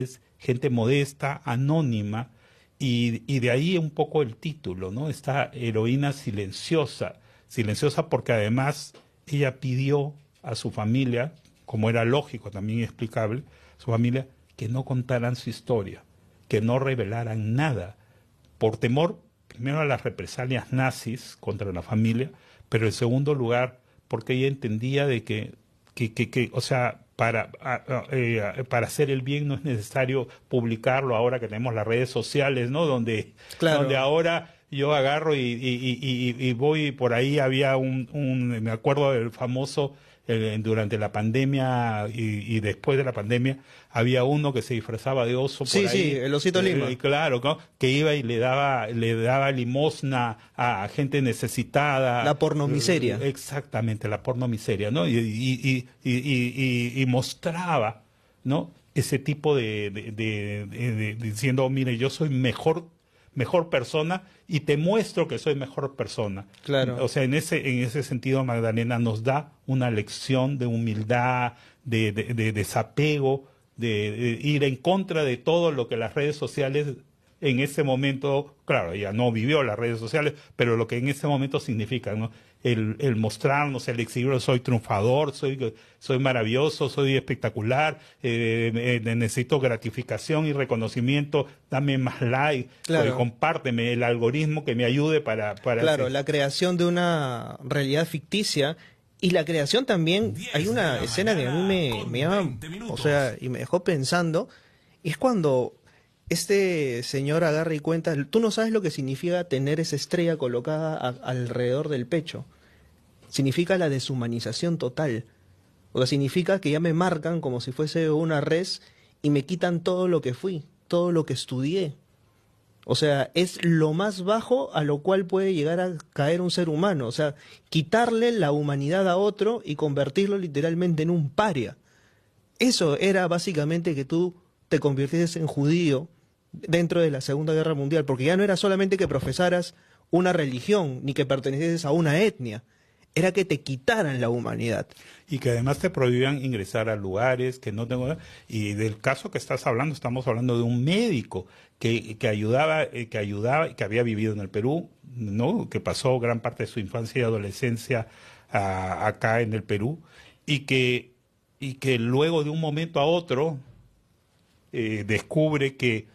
gente modesta, anónima, y de ahí un poco el título, ¿no? Esta heroína silenciosa, silenciosa porque además ella pidió a su familia, como era lógico, también explicable, su familia, que no contaran su historia, que no revelaran nada, por temor, primero a las represalias nazis contra la familia, pero en segundo lugar, porque ella entendía de o sea, para hacer el bien no es necesario publicarlo ahora que tenemos las redes sociales, ¿no? Donde Claro. ahora yo agarro y voy por ahí, había me acuerdo del famoso, durante la pandemia y después de la pandemia, había uno que se disfrazaba de oso por Sí, sí, ahí. el Osito Lima. Claro, ¿no? Que iba y le daba limosna a gente necesitada. La pornomiseria. Exactamente, la pornomiseria, ¿no? Y mostraba, ¿no? Ese tipo diciendo, mire, yo soy mejor persona y te muestro que soy mejor persona. Claro. O sea, en ese sentido, Magdalena nos da una lección de humildad, de desapego, de ir en contra de todo lo que las redes sociales en ese momento, claro, ella no vivió las redes sociales, pero lo que en ese momento significa, ¿no? El mostrarnos, el exhibir, soy triunfador, soy maravilloso, soy espectacular, necesito gratificación y reconocimiento, dame más like, Claro. compárteme el algoritmo que me ayude para Claro, la creación de una realidad ficticia y la creación también, hay una escena que a mí me llama, o sea, y me dejó pensando, y es cuando este señor agarra y cuenta, tú no sabes lo que significa tener esa estrella colocada alrededor del pecho, significa la deshumanización total, o sea, significa que ya me marcan como si fuese una res y me quitan todo lo que fui, todo lo que estudié. O sea, es lo más bajo a lo cual puede llegar a caer un ser humano. O sea, quitarle la humanidad a otro y convertirlo literalmente en un paria. Eso era básicamente que tú te convirtieses en judío dentro de la Segunda Guerra Mundial, porque ya no era solamente que profesaras una religión ni que pertenecieses a una etnia, era que te quitaran la humanidad. Y que además te prohibían ingresar a lugares que no tengo. Y del caso que estás hablando, estamos hablando de un médico que ayudaba, y que había vivido en el Perú, ¿no? Que pasó gran parte de su infancia y adolescencia acá en el Perú, y que luego de un momento a otro descubre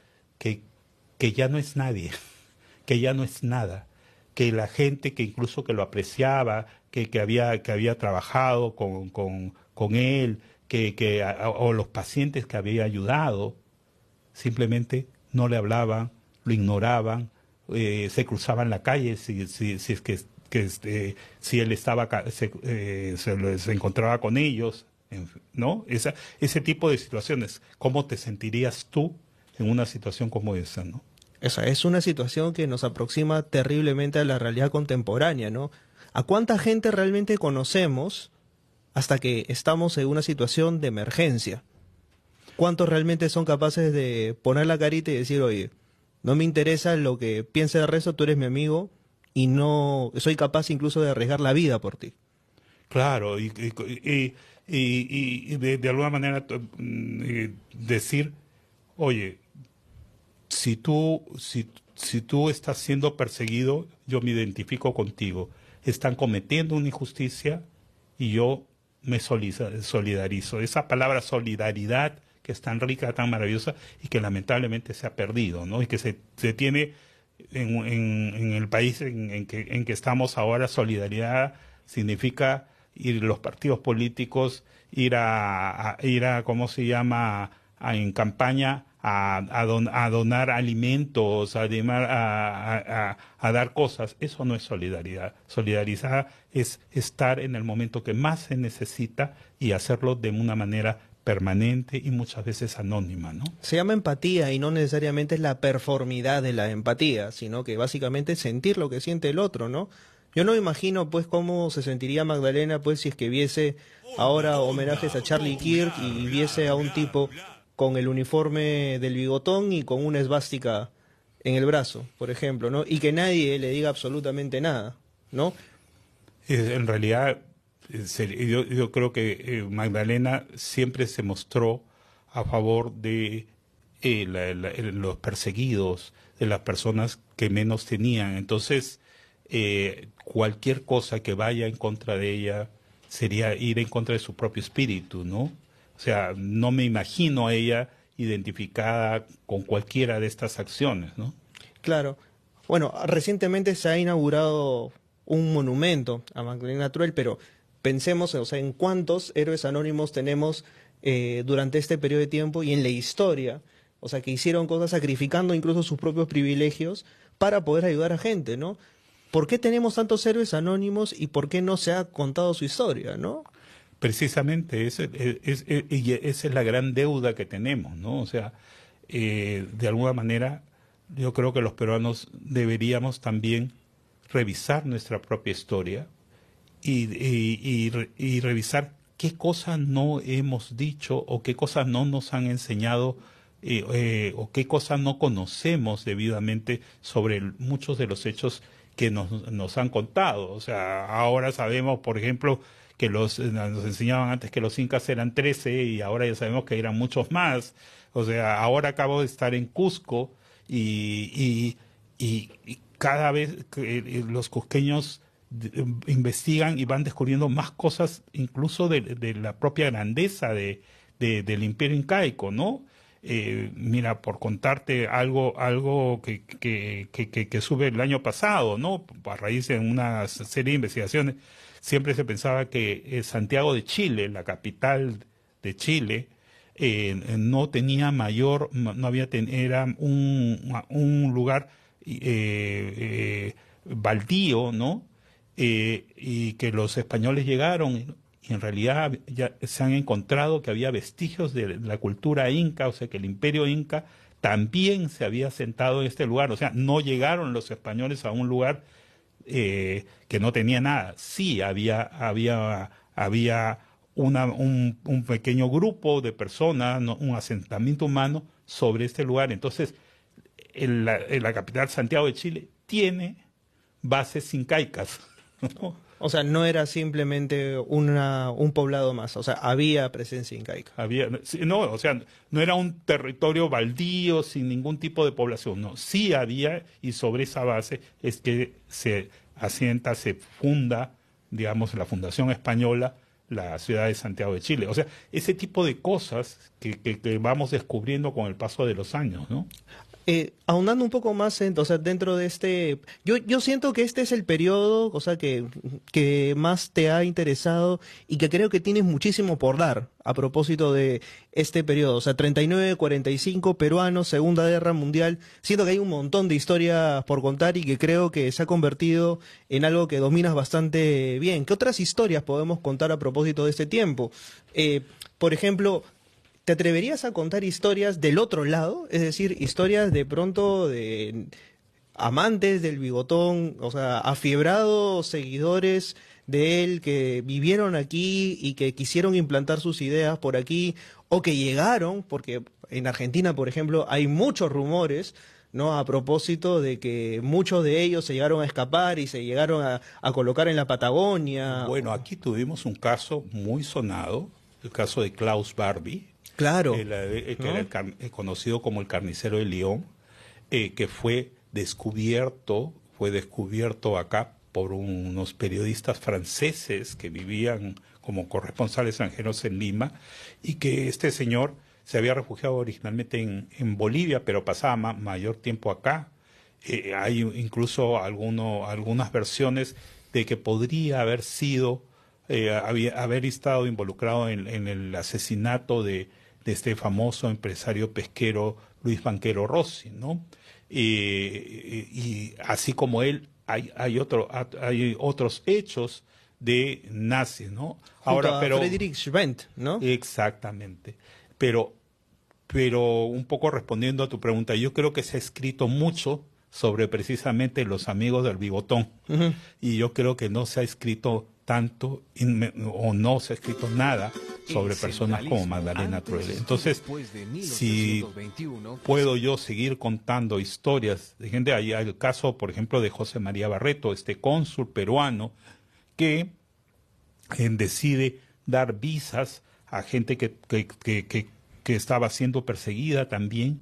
que ya no es nadie, que ya no es nada, que la gente que incluso que lo apreciaba, que había trabajado con él, o los pacientes que había ayudado, simplemente no le hablaban, lo ignoraban, se cruzaban la calle si es si él estaba se encontraba con ellos, ¿no? Ese tipo de situaciones. ¿Cómo te sentirías tú en una situación como esa, no? Esa es una situación que nos aproxima terriblemente a la realidad contemporánea, ¿no? ¿A cuánta gente realmente conocemos hasta que estamos en una situación de emergencia? ¿Cuántos realmente son capaces de poner la carita y decir, oye, no me interesa lo que piense del resto, tú eres mi amigo y no soy capaz incluso de arriesgar la vida por ti? Claro, y de alguna manera decir, oye, si tú estás siendo perseguido, yo me identifico contigo. Están cometiendo una injusticia y yo me solidarizo. Esa palabra solidaridad, que es tan rica, tan maravillosa y que lamentablemente se ha perdido, ¿no? Y que se tiene en el país en que estamos ahora. Solidaridad significa ir los partidos políticos, ir a ¿cómo se llama? En campaña a donar alimentos, a dar cosas. Eso no es solidaridad. Solidarizar es estar en el momento que más se necesita y hacerlo de una manera permanente y muchas veces anónima, ¿no? Se llama empatía y no necesariamente es la performidad de la empatía, sino que básicamente es sentir lo que siente el otro, ¿no? Yo no me imagino pues cómo se sentiría Magdalena pues si es que viese ahora homenajes a Charlie Kirk y viese a un tipo con el uniforme del bigotón y con una esvástica en el brazo, por ejemplo, ¿no? Y que nadie le diga absolutamente nada, ¿no? En realidad, yo creo que Magdalena siempre se mostró a favor los perseguidos, de las personas que menos tenían. Entonces, cualquier cosa que vaya en contra de ella sería ir en contra de su propio espíritu, ¿no? O sea, no me imagino a ella identificada con cualquiera de estas acciones, ¿no? Claro. Bueno, recientemente se ha inaugurado un monumento a Magdalena Truell, pero pensemos, o sea, en cuántos héroes anónimos tenemos durante este periodo de tiempo y en la historia, o sea, que hicieron cosas sacrificando incluso sus propios privilegios para poder ayudar a gente, ¿no? ¿Por qué tenemos tantos héroes anónimos y por qué no se ha contado su historia, ¿no? Precisamente, y esa es la gran deuda que tenemos, ¿no? O sea, de alguna manera, yo creo que los peruanos deberíamos también revisar nuestra propia historia y revisar qué cosas no hemos dicho o qué cosas no nos han enseñado o qué cosas no conocemos debidamente sobre muchos de los hechos que nos han contado. O sea, ahora sabemos, por ejemplo, que nos enseñaban antes que los incas eran 13 y ahora ya sabemos que eran muchos más. O sea, ahora acabo de estar en Cusco y cada vez que los cusqueños investigan y van descubriendo más cosas, incluso de la propia grandeza del imperio incaico, ¿no? Mira, por contarte algo que sube el año pasado, ¿no? A raíz de una serie de investigaciones, siempre se pensaba que Santiago de Chile, la capital de Chile, no tenía no había, era un lugar baldío, ¿no? Y que los españoles llegaron y en realidad ya se han encontrado que había vestigios de la cultura inca, o sea que el imperio inca también se había asentado en este lugar, o sea, no llegaron los españoles a un lugar que no tenía nada. Sí, había un pequeño grupo de personas, ¿no? Un asentamiento humano sobre este lugar. Entonces, la capital, Santiago de Chile, tiene bases incaicas, ¿no? O sea, no era simplemente un poblado más, o sea, había presencia incaica. No, o sea, no era un territorio baldío sin ningún tipo de población, no, sí había, y sobre esa base es que se asienta, se funda, digamos, la Fundación Española, la ciudad de Santiago de Chile. O sea, ese tipo de cosas que vamos descubriendo con el paso de los años, ¿no? Ahondando un poco más, o sea, dentro de este, yo siento que este es el periodo, o sea, que más te ha interesado y que creo que tienes muchísimo por dar a propósito de este periodo, o sea, 39-45, peruanos, Segunda Guerra Mundial. Siento que hay un montón de historias por contar y que creo que se ha convertido en algo que dominas bastante bien. ¿Qué otras historias podemos contar a propósito de este tiempo? Por ejemplo, ¿te atreverías a contar historias del otro lado? Es decir, historias de pronto de amantes del Bigotón, o sea, afiebrados seguidores de él que vivieron aquí y que quisieron implantar sus ideas por aquí, o que llegaron, porque en Argentina, por ejemplo, hay muchos rumores, ¿no? A propósito de que muchos de ellos se llegaron a escapar y se llegaron a colocar en la Patagonia. Bueno, aquí tuvimos un caso muy sonado, el caso de Klaus Barbie. Claro, que ¿no? era conocido como el carnicero de León, que fue descubierto acá por unos periodistas franceses que vivían como corresponsales extranjeros en Lima, y que este señor se había refugiado originalmente en Bolivia, pero pasaba mayor tiempo acá. Hay incluso algunas versiones de que podría haber sido, haber estado involucrado en el asesinato de este famoso empresario pesquero Luis Banquero Rossi, ¿no? Y así como él, hay otros hechos de nazis, ¿no? Ahora, pero Friedrich Schwendt, ¿no? Exactamente. Pero un poco respondiendo a tu pregunta, yo creo que se ha escrito mucho sobre precisamente los amigos del Bigotón. Uh-huh. Y yo creo que no se ha escrito tanto o no se ha escrito nada sobre personas como Magdalena Truell. Entonces, si puedo yo seguir contando historias de gente, hay el caso, por ejemplo, de José María Barreto, este cónsul peruano que decide dar visas a gente que estaba siendo perseguida también,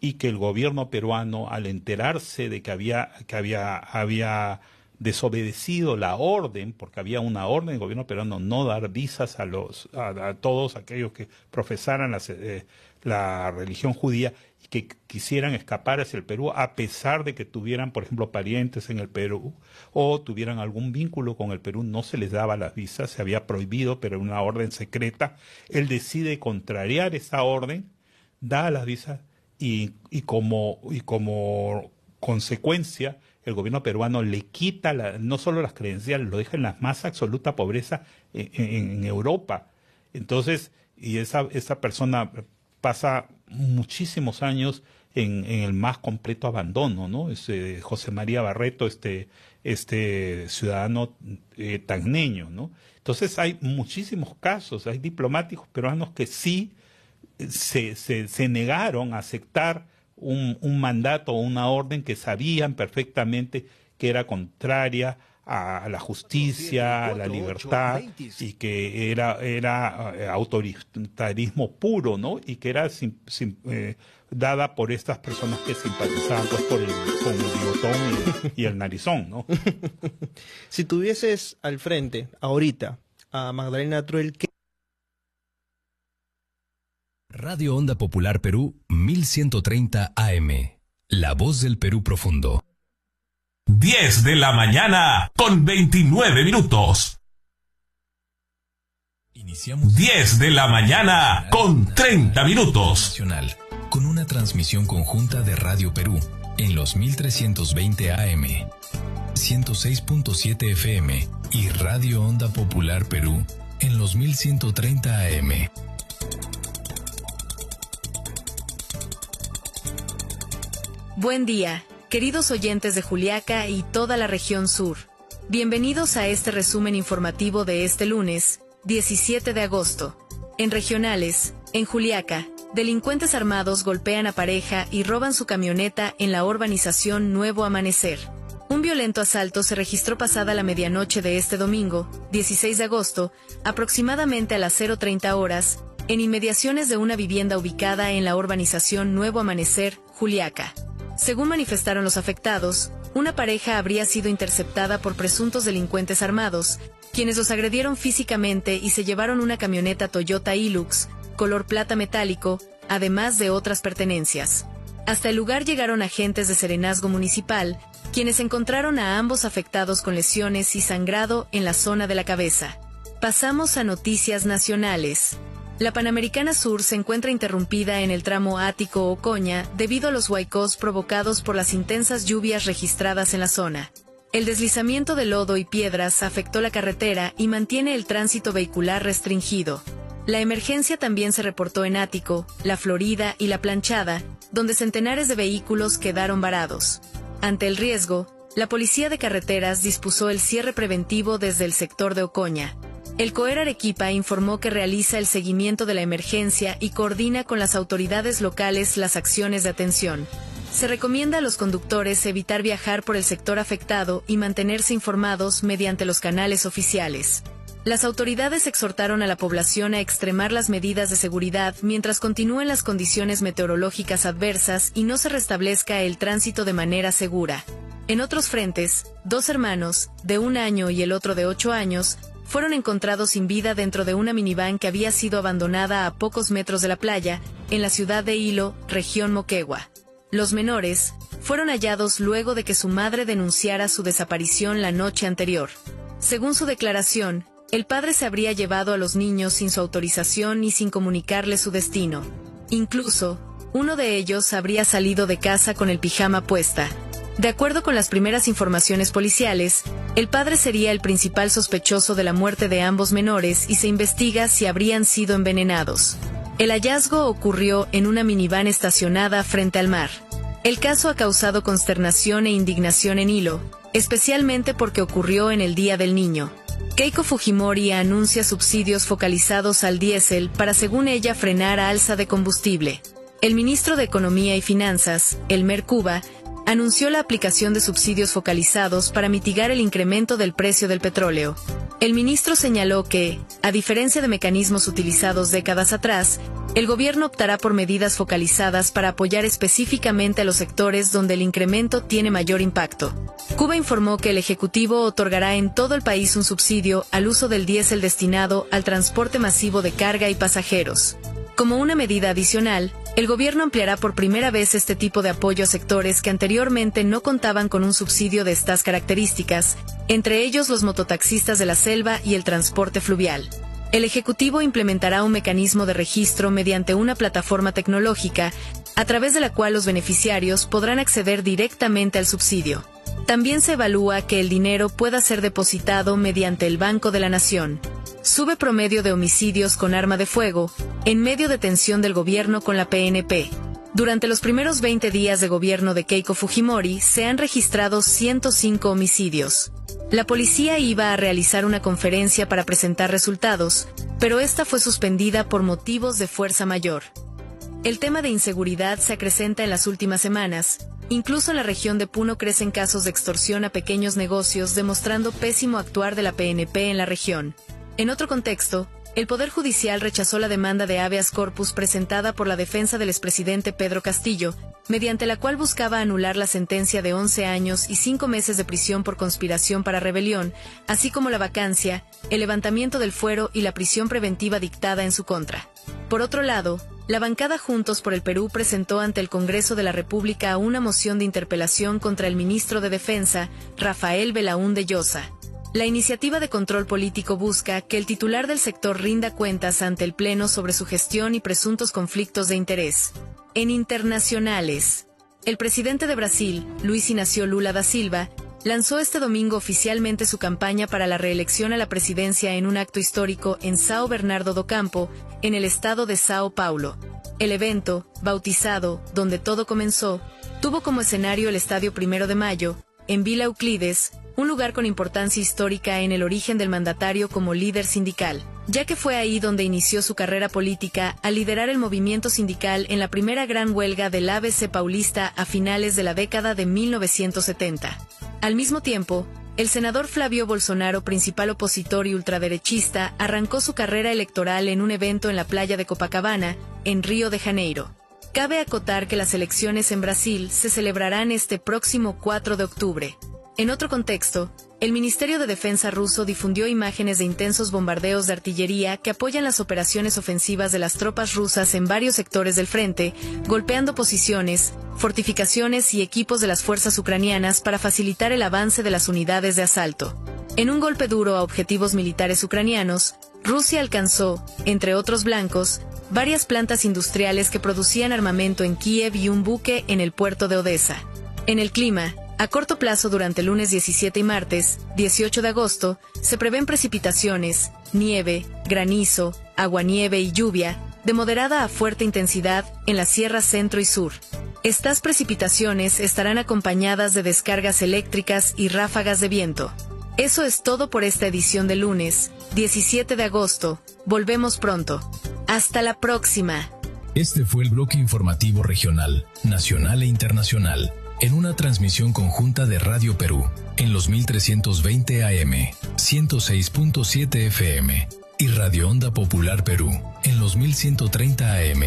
y que el gobierno peruano, al enterarse de que había desobedecido la orden, porque había una orden del gobierno peruano no dar visas a todos aquellos que profesaran la religión judía y que quisieran escapar hacia el Perú, a pesar de que tuvieran, por ejemplo, parientes en el Perú o tuvieran algún vínculo con el Perú, no se les daba las visas, se había prohibido, pero en una orden secreta. Él decide contrariar esa orden, da las visas y como consecuencia el gobierno peruano le quita no solo las credenciales, lo deja en la más absoluta pobreza en Europa. Entonces, y esa persona pasa muchísimos años en el más completo abandono, ¿no? José María Barreto, ciudadano tacneño, ¿no? Entonces hay muchísimos casos, hay diplomáticos peruanos que sí se negaron a aceptar un mandato o una orden que sabían perfectamente que era contraria a la justicia, a la libertad, y que era autoritarismo puro, ¿no? Y que era dada por estas personas que simpatizaban pues con el bigotón y el narizón, ¿no? Si tuvieses al frente ahorita a Magdalena Truel, ¿qué? Radio Onda Popular Perú 1130 AM. La voz del Perú profundo. 10 de la mañana con 29 minutos. Iniciamos 10 de la mañana con 30 minutos. Nacional, con una transmisión conjunta de Radio Perú en los 1320 AM, 106.7 FM y Radio Onda Popular Perú en los 1130 AM. Buen día, queridos oyentes de Juliaca y toda la región sur. Bienvenidos a este resumen informativo de este lunes, 17 de agosto. En regionales, en Juliaca, delincuentes armados golpean a pareja y roban su camioneta en la urbanización Nuevo Amanecer. Un violento asalto se registró pasada la medianoche de este domingo, 16 de agosto, aproximadamente a las 0:30 horas, en inmediaciones de una vivienda ubicada en la urbanización Nuevo Amanecer, Juliaca. Según manifestaron los afectados, una pareja habría sido interceptada por presuntos delincuentes armados, quienes los agredieron físicamente y se llevaron una camioneta Toyota Hilux, color plata metálico, además de otras pertenencias. Hasta el lugar llegaron agentes de Serenazgo Municipal, quienes encontraron a ambos afectados con lesiones y sangrado en la zona de la cabeza. Pasamos a noticias nacionales. La Panamericana Sur se encuentra interrumpida en el tramo Ático-Ocoña debido a los huaicos provocados por las intensas lluvias registradas en la zona. El deslizamiento de lodo y piedras afectó la carretera y mantiene el tránsito vehicular restringido. La emergencia también se reportó en Ático, La Florida y La Planchada, donde centenares de vehículos quedaron varados. Ante el riesgo, la Policía de Carreteras dispuso el cierre preventivo desde el sector de Ocoña. El COER Arequipa informó que realiza el seguimiento de la emergencia y coordina con las autoridades locales las acciones de atención. Se recomienda a los conductores evitar viajar por el sector afectado y mantenerse informados mediante los canales oficiales. Las autoridades exhortaron a la población a extremar las medidas de seguridad mientras continúen las condiciones meteorológicas adversas y no se restablezca el tránsito de manera segura. En otros frentes, 2 hermanos, de 1 año y el otro de 8 años, fueron encontrados sin vida dentro de una minivan que había sido abandonada a pocos metros de la playa, en la ciudad de Hilo, región Moquegua. Los menores fueron hallados luego de que su madre denunciara su desaparición la noche anterior. Según su declaración, el padre se habría llevado a los niños sin su autorización y sin comunicarles su destino. Incluso, uno de ellos habría salido de casa con el pijama puesta. De acuerdo con las primeras informaciones policiales, el padre sería el principal sospechoso de la muerte de ambos menores y se investiga si habrían sido envenenados. El hallazgo ocurrió en una minivan estacionada frente al mar. El caso ha causado consternación e indignación en Hilo, especialmente porque ocurrió en el Día del Niño. Keiko Fujimori anuncia subsidios focalizados al diésel para, según ella, frenar alza de combustible. El ministro de Economía y Finanzas, Elmer Cuba, anunció la aplicación de subsidios focalizados para mitigar el incremento del precio del petróleo. El ministro señaló que, a diferencia de mecanismos utilizados décadas atrás, el gobierno optará por medidas focalizadas para apoyar específicamente a los sectores donde el incremento tiene mayor impacto. Cuba informó que el Ejecutivo otorgará en todo el país un subsidio al uso del diésel destinado al transporte masivo de carga y pasajeros. Como una medida adicional, el gobierno ampliará por primera vez este tipo de apoyo a sectores que anteriormente no contaban con un subsidio de estas características, entre ellos los mototaxistas de la selva y el transporte fluvial. El Ejecutivo implementará un mecanismo de registro mediante una plataforma tecnológica, a través de la cual los beneficiarios podrán acceder directamente al subsidio. También se evalúa que el dinero pueda ser depositado mediante el Banco de la Nación. Sube promedio de homicidios con arma de fuego, en medio de tensión del gobierno con la PNP. Durante los primeros 20 días de gobierno de Keiko Fujimori se han registrado 105 homicidios. La policía iba a realizar una conferencia para presentar resultados, pero esta fue suspendida por motivos de fuerza mayor. El tema de inseguridad se acrecenta en las últimas semanas. Incluso en la región de Puno crecen casos de extorsión a pequeños negocios, demostrando pésimo actuar de la PNP en la región. En otro contexto, el Poder Judicial rechazó la demanda de habeas corpus presentada por la defensa del expresidente Pedro Castillo, mediante la cual buscaba anular la sentencia de 11 años y 5 meses de prisión por conspiración para rebelión, así como la vacancia, el levantamiento del fuero y la prisión preventiva dictada en su contra. Por otro lado, la bancada Juntos por el Perú presentó ante el Congreso de la República una moción de interpelación contra el ministro de Defensa, Rafael Belaúnde Llosa. La iniciativa de control político busca que el titular del sector rinda cuentas ante el Pleno sobre su gestión y presuntos conflictos de interés. En internacionales, el presidente de Brasil, Luiz Inácio Lula da Silva, lanzó este domingo oficialmente su campaña para la reelección a la presidencia en un acto histórico en São Bernardo do Campo, en el estado de Sao Paulo. El evento, bautizado Donde Todo Comenzó, tuvo como escenario el Estadio 1 de Mayo, en Vila Euclides, un lugar con importancia histórica en el origen del mandatario como líder sindical, ya que fue ahí donde inició su carrera política al liderar el movimiento sindical en la primera gran huelga del ABC paulista a finales de la década de 1970. Al mismo tiempo, el senador Flavio Bolsonaro, principal opositor y ultraderechista, arrancó su carrera electoral en un evento en la playa de Copacabana, en Río de Janeiro. Cabe acotar que las elecciones en Brasil se celebrarán este próximo 4 de octubre. En otro contexto, el Ministerio de Defensa ruso difundió imágenes de intensos bombardeos de artillería que apoyan las operaciones ofensivas de las tropas rusas en varios sectores del frente, golpeando posiciones, fortificaciones y equipos de las fuerzas ucranianas para facilitar el avance de las unidades de asalto. En un golpe duro a objetivos militares ucranianos, Rusia alcanzó, entre otros blancos, varias plantas industriales que producían armamento en Kiev y un buque en el puerto de Odessa. En el clima, a corto plazo durante el lunes 17 y martes, 18 de agosto, se prevén precipitaciones, nieve, granizo, aguanieve y lluvia, de moderada a fuerte intensidad en la Sierra Centro y Sur. Estas precipitaciones estarán acompañadas de descargas eléctricas y ráfagas de viento. Eso es todo por esta edición de lunes, 17 de agosto. Volvemos pronto. Hasta la próxima. Este fue el bloque informativo regional, nacional e internacional, en una transmisión conjunta de Radio Perú, en los 1320 AM, 106.7 FM, y Radio Onda Popular Perú, en los 1130 AM.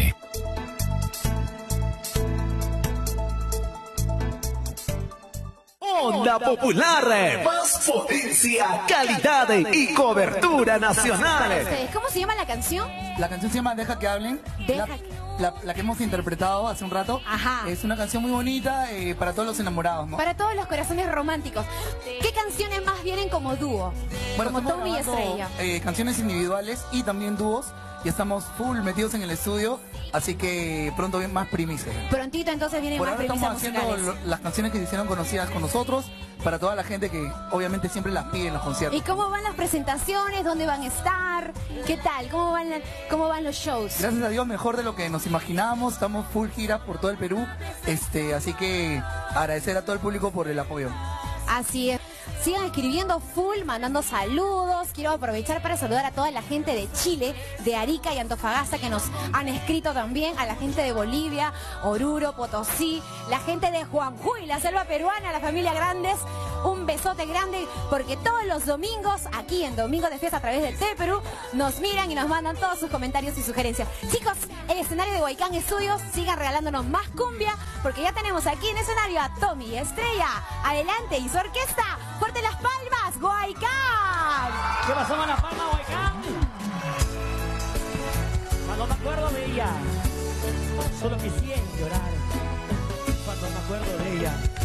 Onda Popular, más potencia, calidad y cobertura nacional. ¿Cómo se llama la canción? La canción se llama Deja que hablen. La que hemos interpretado hace un rato. Ajá. Es una canción muy bonita para todos los enamorados, ¿no? Para todos los corazones románticos. ¿Qué canciones más vienen como dúo? Bueno, como Tommy y Estrella. Canciones individuales y también dúos. Y estamos full metidos en el estudio, así que pronto vienen más primicias. Prontito entonces vienen más primicias estamos musicales. haciendo las canciones que se hicieron conocidas con nosotros, para toda la gente que obviamente siempre las pide en los conciertos. ¿Y cómo van las presentaciones? ¿Dónde van a estar? ¿Qué tal? ¿Cómo van los shows? Gracias a Dios, mejor de lo que nos imaginábamos. Estamos full gira por todo el Perú, así que agradecer a todo el público por el apoyo. Así es. Sigan escribiendo full, mandando saludos. Quiero aprovechar para saludar a toda la gente de Chile, de Arica y Antofagasta, que nos han escrito también, a la gente de Bolivia, Oruro, Potosí, la gente de Juanjuy, la selva peruana, la familia Grandes. un besote grande porque todos los domingos, aquí en Domingo de Fiesta a través de TV Perú, nos miran y nos mandan todos sus comentarios y sugerencias. Chicos, el escenario de Huaycán Estudios, sigan regalándonos más cumbia porque ya tenemos aquí en escenario a Tommy Estrella. Adelante, y su orquesta. ¡Fuerte las palmas, Huaycán! ¿Qué pasó con las palmas, Huaycán? Cuando me acuerdo de ella, solo quisiera llorar. Cuando me acuerdo de ella.